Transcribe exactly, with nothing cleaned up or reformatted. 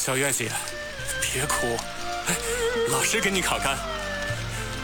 小月姐，别哭，老师给你烤干。